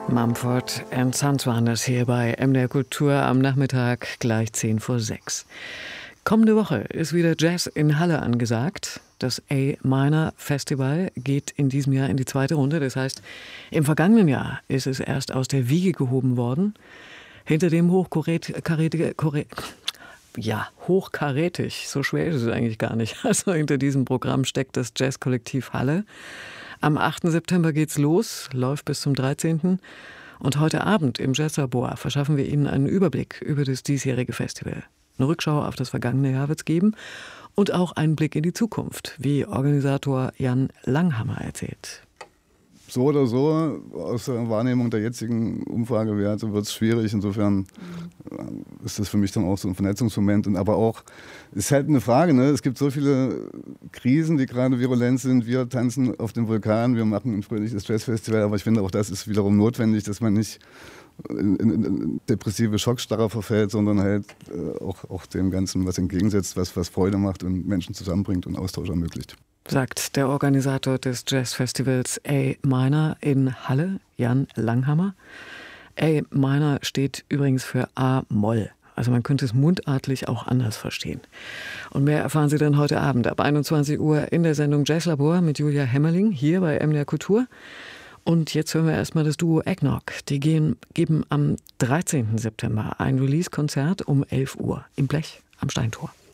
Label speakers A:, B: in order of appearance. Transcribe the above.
A: Mumford & Sons waren das hier bei MDR Kultur am Nachmittag gleich 5:10. Kommende Woche ist wieder Jazz in Halle angesagt. Das A-Minor Festival geht in diesem Jahr in die zweite Runde. Das heißt, im vergangenen Jahr ist es erst aus der Wiege gehoben worden. Hinter dem hochkarätig, so schwer ist es eigentlich gar nicht. Also hinter diesem Programm steckt das Jazzkollektiv Halle. Am 8. September geht's los, läuft bis zum 13. Und heute Abend im Jazzlabor verschaffen wir Ihnen einen Überblick über das diesjährige Festival. Eine Rückschau auf das vergangene Jahr wird's geben und auch einen Blick in die Zukunft, wie Organisator Jan Langhammer erzählt.
B: So oder so, aus der Wahrnehmung der jetzigen Umfragewerte wird es schwierig. Insofern ist das für mich dann auch so ein Vernetzungsmoment. Und aber auch, es ist halt eine Frage, ne? Es gibt so viele Krisen, die gerade virulent sind. Wir tanzen auf dem Vulkan, wir machen ein fröhliches Jazzfestival. Aber ich finde, auch das ist wiederum notwendig, dass man nicht in depressive Schockstarre verfällt, sondern halt auch dem Ganzen was entgegensetzt, was Freude macht und Menschen zusammenbringt und Austausch ermöglicht.
A: Sagt der Organisator des Jazzfestivals A-Minor in Halle, Jan Langhammer. A-Minor steht übrigens für A-Moll. Also man könnte es mundartlich auch anders verstehen. Und mehr erfahren Sie dann heute Abend ab 21 Uhr in der Sendung Jazzlabor mit Julia Hemmerling hier bei MDR Kultur. Und jetzt hören wir erstmal das Duo Eggnog. Die geben am 13. September ein Release-Konzert um 11 Uhr im Blech am Steintor.